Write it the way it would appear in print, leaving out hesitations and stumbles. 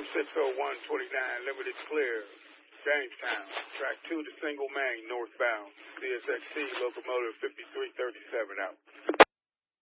60129, limited clear. Jamestown, track 2 to single main, northbound. CSXT, locomotive 5337 out.